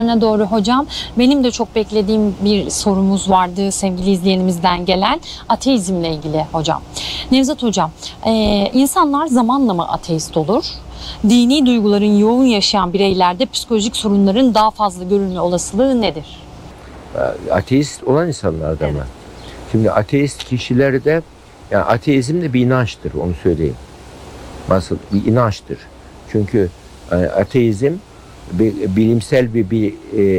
Doğru hocam. Benim de çok beklediğim bir sorumuz vardı sevgili izleyenimizden gelen ateizmle ilgili hocam. Nevzat hocam, insanlar zamanla mı ateist olur? Dini duyguların yoğun yaşayan bireylerde psikolojik sorunların daha fazla görülme olasılığı nedir? Ateist olan insanlarda mı? Şimdi ateist kişilerde, yani ateizm de bir inançtır, onu söyleyeyim. Nasıl? Bir inançtır. Çünkü ateizm bilimsel bir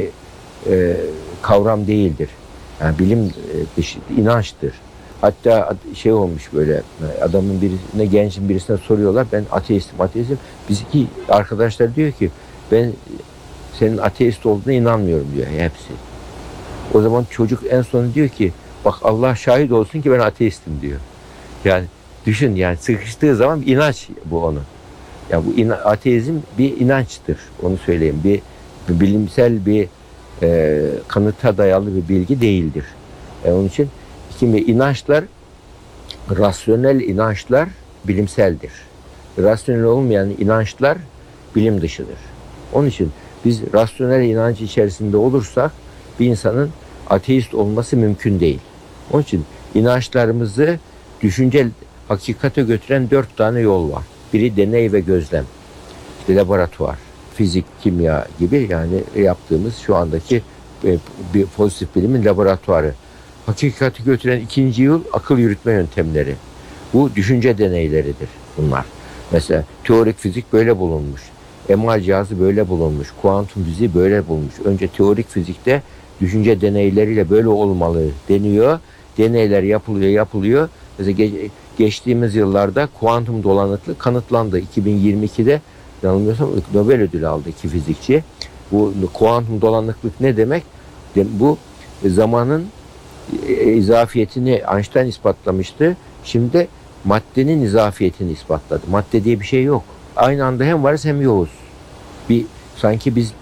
kavram değildir. Yani bilim dışı inançtır. Hatta şey olmuş, böyle adamın birine, gencin birisine soruyorlar, ben ateistim. Bizimki arkadaşlar diyor ki ben senin ateist olduğuna inanmıyorum diyor hepsi. O zaman çocuk en son diyor ki bak Allah şahit olsun ki ben ateistim diyor. Yani düşün, yani sıkıştığı zaman bir inanç bu onun. Ya bu ateizm bir inançtır, onu söyleyeyim. Bir bilimsel bir kanıta dayalı bir bilgi değildir. Onun için şimdi inançlar, rasyonel inançlar bilimseldir. Rasyonel olmayan inançlar bilim dışıdır. Onun için biz rasyonel inanç içerisinde olursak bir insanın ateist olması mümkün değil. Onun için inançlarımızı düşünce hakikate götüren 4 tane yol var. Biri deney ve gözlem. İşte laboratuvar, fizik, kimya gibi, yani yaptığımız şu andaki bir pozitif bilimin laboratuvarı. Hakikati götüren ikinci yol akıl yürütme yöntemleri. Bu düşünce deneyleridir bunlar. Mesela teorik fizik böyle bulunmuş. MR cihazı böyle bulunmuş. Kuantum fiziği böyle bulunmuş. Önce teorik fizikte düşünce deneyleriyle böyle olmalı deniyor. Deneyler yapılıyor. Mesela geçtiğimiz yıllarda kuantum dolanıklık kanıtlandı. 2022'de yanılmıyorsam Nobel ödülü aldı 2 fizikçi. Bu kuantum dolanıklık ne demek? Bu zamanın izafiyetini Einstein ispatlamıştı. Şimdi maddenin izafiyetini ispatladı. Madde diye bir şey yok. Aynı anda hem varız hem yokuz. Sanki biz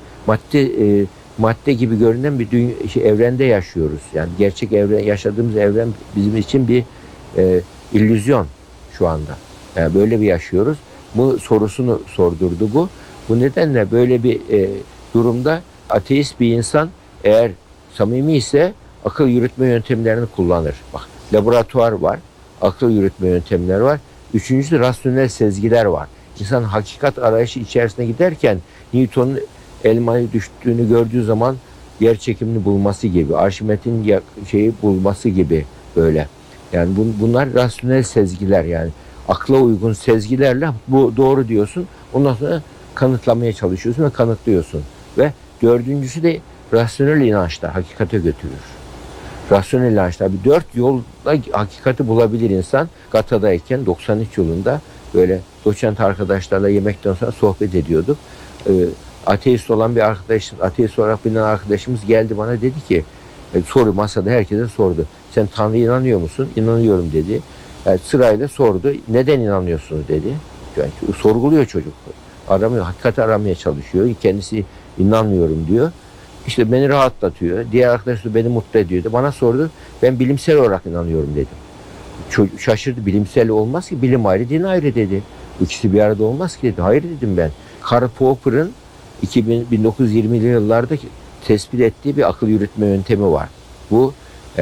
madde gibi görünen bir evrende yaşıyoruz. Yani gerçek evren, yaşadığımız evren bizim için bir illüzyon şu anda. Yani böyle bir yaşıyoruz. Bu sorusunu sordurdu bu. Bu nedenle böyle bir durumda ateist bir insan eğer samimi ise akıl yürütme yöntemlerini kullanır. Bak, laboratuvar var, akıl yürütme yöntemleri var. Üçüncüsü rasyonel sezgiler var. İnsan hakikat arayışı içerisine giderken Newton'un elmayı düştüğünü gördüğü zaman yer çekimini bulması gibi, Arşimet'in şeyi bulması gibi böyle. Yani bunlar rasyonel sezgiler, yani akla uygun sezgilerle bu doğru diyorsun. Ondan sonra kanıtlamaya çalışıyorsun ve kanıtlıyorsun. Ve dördüncüsü de rasyonel inançlar hakikate götürür. Rasyonel inançlar. Bir 4 yolda hakikati bulabilir insan. Gata'dayken 93 yılında böyle doçent arkadaşlarla yemekten sonra sohbet ediyorduk. Ateist olan bir arkadaşım, ateist olarak bilinen arkadaşımız geldi bana, dedi ki soru masada herkese sordu. Sen Tanrı'ya inanıyor musun? İnanıyorum dedi. Yani sırayla sordu. Neden inanıyorsunuz dedi. Yani sorguluyor çocuk. Aramıyor, hakikati aramaya çalışıyor. Kendisi inanmıyorum diyor. İşte beni rahatlatıyor. Diğer arkadaş da beni mutlu ediyordu. Bana sordu. Ben bilimsel olarak inanıyorum dedim. Çocuk şaşırdı. Bilimsel olmaz ki. Bilim ayrı, din ayrı dedi. İkisi bir arada olmaz ki dedi. Hayır dedim ben. Karl Popper'ın 1920'li yıllarda tespit ettiği bir akıl yürütme yöntemi var. Bu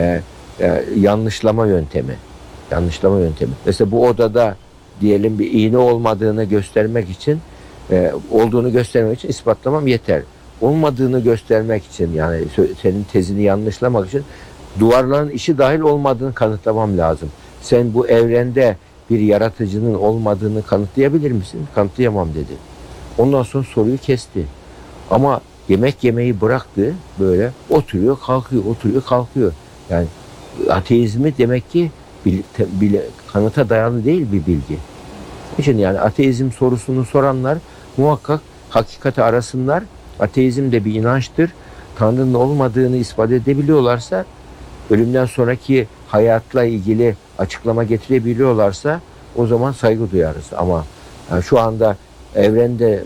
yanlışlama yöntemi. Yanlışlama yöntemi. Mesela bu odada diyelim bir iğne olmadığını göstermek için, olduğunu göstermek için ispatlamam yeter. Olmadığını göstermek için, yani senin tezini yanlışlamak için duvarların işi dahil olmadığını kanıtlamam lazım. Sen bu evrende bir yaratıcının olmadığını kanıtlayabilir misin? Kanıtlayamam dedi. Ondan sonra soruyu kesti. Ama yemek yemeyi bıraktı, böyle oturuyor kalkıyor, oturuyor kalkıyor. Yani ateizmi demek ki kanıta dayalı değil bir bilgi. İşte yani ateizm sorusunu soranlar muhakkak hakikati arasınlar. Ateizm de bir inançtır. Tanrı'nın olmadığını ispat edebiliyorlarsa, ölümden sonraki hayatla ilgili açıklama getirebiliyorlarsa o zaman saygı duyarız. Ama yani şu anda evrende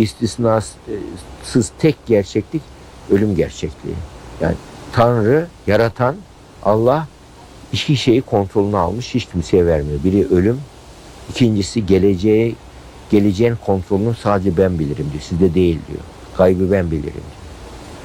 istisnasız tek gerçeklik ölüm gerçekliği. Yani Tanrı, yaratan Allah iki şeyi kontrolünü almış, hiç kimseye vermiyor. Biri ölüm, ikincisi geleceğin kontrolünü sadece ben bilirim diyor. Sizde değil diyor. Gaybı ben bilirim diyor.